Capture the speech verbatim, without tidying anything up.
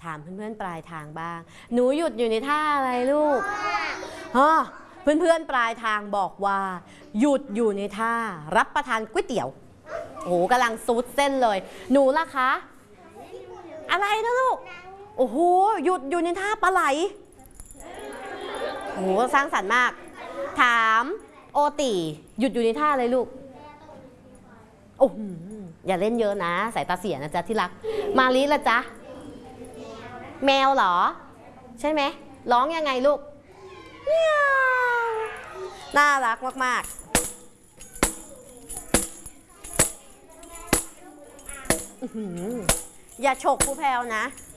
ามเพื่อนๆปลายทางบ้างหนูหยุดอยู่ในท่าอะไรลูกฮะเพื่อนๆปลายทางบอกว่าหยุดอยู่ในท่ารับประทานก๋วยเตี๋ยวโอ้โหกำลังซูดเส้นเลยหนูล่ะคะอะไรนะลูกโอ้โหหยุดอยู่ในท่าปลาไหลโอ้โหสร้างสรรค์มากถามโอติหยุดอยู่ในท่าอะไรลูกโอ้โหอย่าเล่นเยอะนะสายตาเสียนะจ๊ะที่รักมาลิละจ๊ะแมวเหรอใช่ไหมร้องยังไงลูกเมียวน่ารักมากๆอย่าฉกครูแพลวนะ